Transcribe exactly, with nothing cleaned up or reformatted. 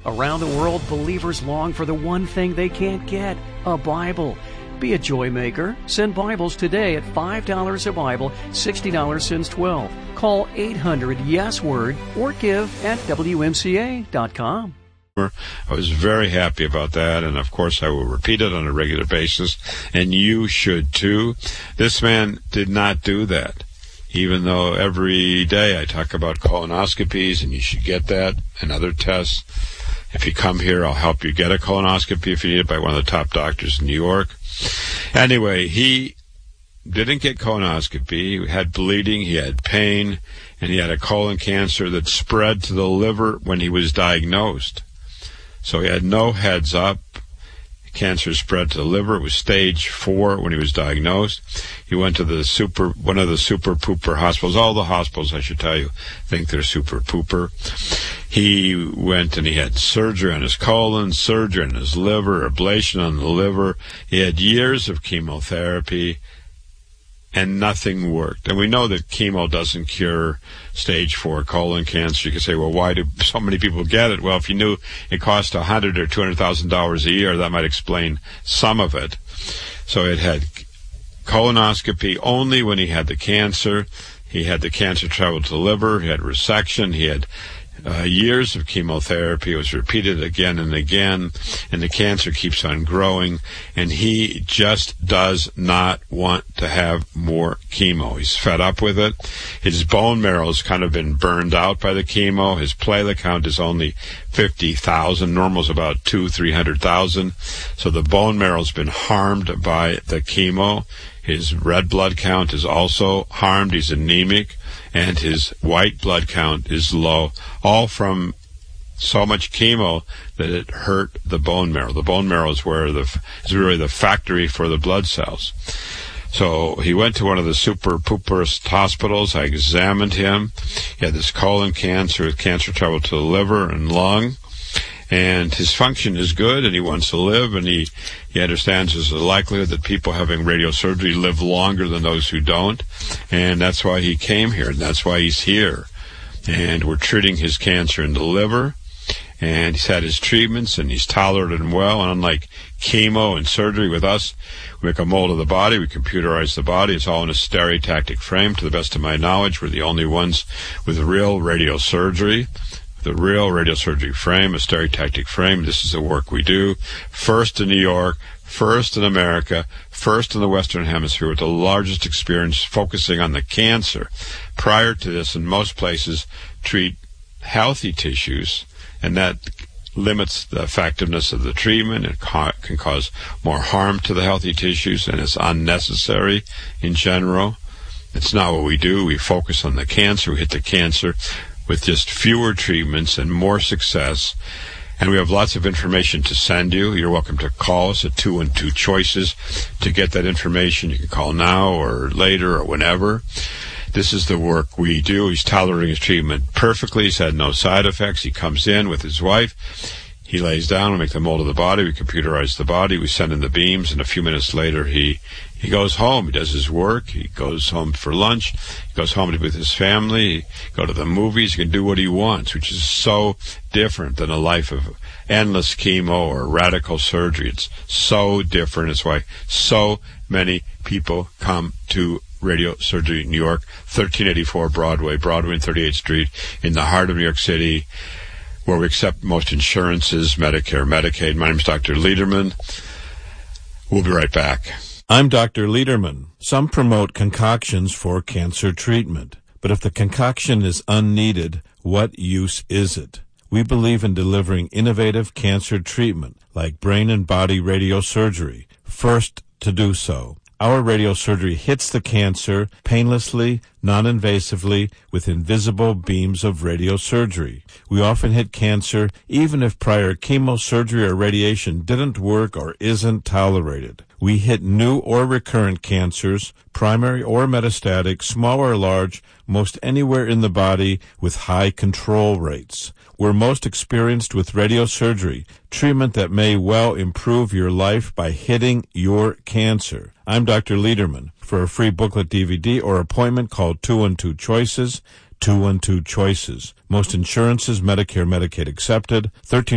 Around the world, believers long for the one thing they can't get, a Bible. Be a joy maker. Send Bibles today at five dollars a Bible, sixty dollars since twelve. Call eight hundred yes word or give at W M C A dot com. I was very happy about that, and of course I will repeat it on a regular basis, and you should too. This man did not do that, even though every day I talk about colonoscopies, and you should get that, and other tests. If you come here, I'll help you get a colonoscopy if you need it by one of the top doctors in New York. Anyway, he didn't get colonoscopy. He had bleeding, he had pain, and he had a colon cancer that spread to the liver when he was diagnosed. So he had no heads up. Cancer spread to the liver. It was stage four when he was diagnosed. He went to the super, one of the super pooper hospitals. All the hospitals, I should tell you, think they're super pooper. He went and he had surgery on his colon, surgery on his liver, ablation on the liver. He had years of chemotherapy, and nothing worked. And we know that chemo doesn't cure stage four colon cancer. You can say, well, why do so many people get it? Well, if you knew it cost a hundred thousand dollars or two hundred thousand dollars a year, that might explain some of it. So it had colonoscopy only when he had the cancer. He had the cancer travel to the liver. He had resection. He had Uh, years of chemotherapy. It was repeated again and again, and the cancer keeps on growing, and he just does not want to have more chemo. He's fed up with it. His bone marrow's kind of been burned out by the chemo. His platelet count is only fifty thousand. Normal's about two, three hundred thousand. So the bone marrow's been harmed by the chemo. His red blood count is also harmed. He's anemic. And his white blood count is low, all from so much chemo that it hurt the bone marrow. The bone marrow is where the is really the factory for the blood cells. So he went to one of the super pooperest hospitals. I examined him. He had this colon cancer with cancer travel to the liver and lung. And his function is good, and he wants to live, and he, he understands there's a likelihood that people having radiosurgery live longer than those who don't, and that's why he came here, and that's why he's here. And we're treating his cancer in the liver, and he's had his treatments, and he's tolerated them well, and unlike chemo and surgery with us, we make a mold of the body, we computerize the body, it's all in a stereotactic frame. To the best of my knowledge, we're the only ones with real radiosurgery. The real radiosurgery frame, a stereotactic frame. This is the work we do. First in New York, first in America, first in the Western Hemisphere with the largest experience focusing on the cancer. Prior to this, in most places, treat healthy tissues, and that limits the effectiveness of the treatment. It ca- can cause more harm to the healthy tissues, and it's unnecessary in general. It's not what we do. We focus on the cancer. We hit the cancer with just fewer treatments and more success. And we have lots of information to send you. You're welcome to call us at two and two choices to get that information. You can call now or later or whenever. This is the work we do. He's tolerating his treatment perfectly. He's had no side effects. He comes in with his wife. He lays down. We make the mold of the body. We computerize the body. We send in the beams. And a few minutes later, he He goes home. He does his work. He goes home for lunch. He goes home with his family. He go to the movies. He can do what he wants, which is so different than a life of endless chemo or radical surgery. It's so different. It's why so many people come to Radio Surgery New York, thirteen eighty-four Broadway, Broadway and thirty-eighth Street, in the heart of New York City, where we accept most insurances, Medicare, Medicaid. My name is Doctor Lederman. We'll be right back. I'm Doctor Lederman. Some promote concoctions for cancer treatment, but if the concoction is unneeded, what use is it? We believe in delivering innovative cancer treatment, like brain and body radiosurgery, first to do so. Our radiosurgery hits the cancer painlessly, non-invasively, with invisible beams of radiosurgery. We often hit cancer even if prior chemosurgery or radiation didn't work or isn't tolerated. We hit new or recurrent cancers, primary or metastatic, small or large, most anywhere in the body with high control rates. We're most experienced with radiosurgery, treatment that may well improve your life by hitting your cancer. I'm Doctor Lederman. For a free booklet D V D or appointment, call two one two choices, two one two choices. Most insurances, Medicare, Medicaid accepted, thirteen